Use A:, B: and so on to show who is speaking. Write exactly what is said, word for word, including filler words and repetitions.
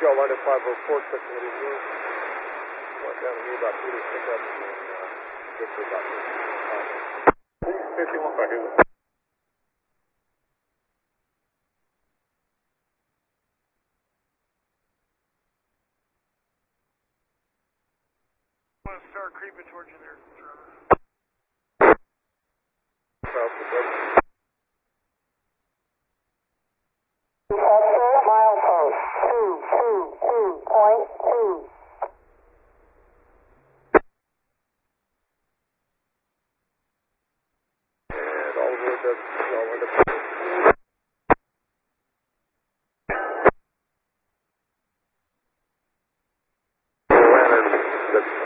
A: Joe, London five oh four, click to Liddy Zoo. Went down to me about two to pick up and uh, get to about fifty-one by here.
B: I'm going to start creeping towards you there, Trevor.